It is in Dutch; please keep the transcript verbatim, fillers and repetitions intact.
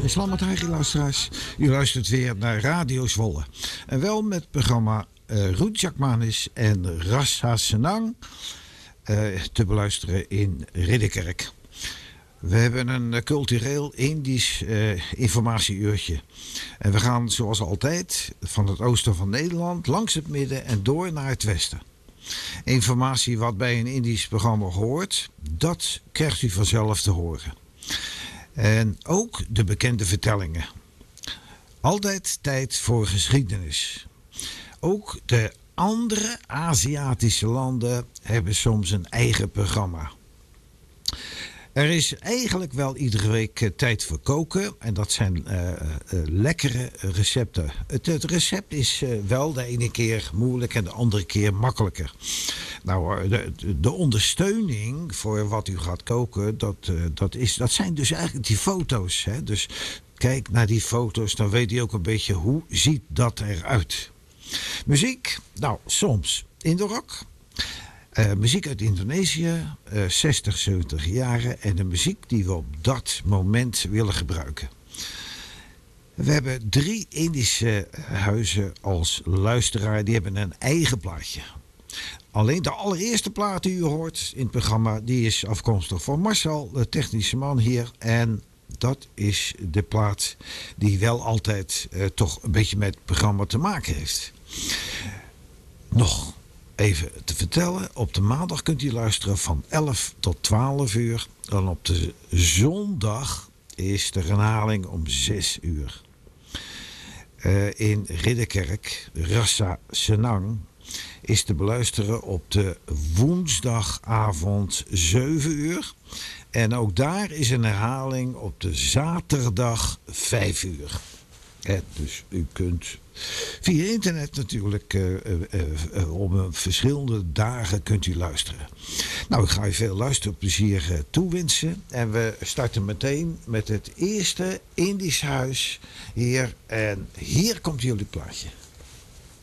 Slamat Hagi luisteraars. U luistert weer naar Radio Zwolle. En wel met het programma uh, Ruud Jakmanis en Rassa Senang uh, te beluisteren in Ridderkerk. We hebben een uh, cultureel Indisch uh, informatieuurtje. En we gaan zoals altijd van het oosten van Nederland langs het midden en door naar het westen. Informatie wat bij een Indisch programma hoort, dat krijgt u vanzelf te horen. En ook de bekende vertellingen. Altijd tijd voor geschiedenis. Ook de andere Aziatische landen hebben soms een eigen programma. Er is eigenlijk wel iedere week uh, tijd voor koken. En dat zijn uh, uh, lekkere recepten. Het, het recept is uh, wel de ene keer moeilijk en de andere keer makkelijker. Nou, de, de ondersteuning voor wat u gaat koken, dat, uh, dat, is, dat zijn dus eigenlijk die foto's. Hè? Dus kijk naar die foto's, dan weet u ook een beetje hoe ziet dat eruit. Muziek, nou soms in de rock. Uh, muziek uit Indonesië, uh, zestig, zeventig jaren. En de muziek die we op dat moment willen gebruiken. We hebben drie Indische huizen als luisteraar. Die hebben een eigen plaatje. Alleen de allereerste plaat die u hoort in het programma, die is afkomstig van Marcel, de technische man hier. En dat is de plaat die wel altijd uh, toch een beetje met het programma te maken heeft. Nog even te vertellen, op de maandag kunt u luisteren van elf tot twaalf uur. En op de zondag is de herhaling om zes uur. Uh, in Ridderkerk, Rassa Senang, is te beluisteren op de woensdagavond zeven uur. En ook daar is een herhaling op de zaterdag vijf uur. En dus u kunt via internet natuurlijk uh, uh, uh, op verschillende dagen kunt u luisteren. Nou, ik ga u veel luisterplezier uh, toewensen. En we starten meteen met het eerste Indisch huis hier. En hier komt jullie plaatje.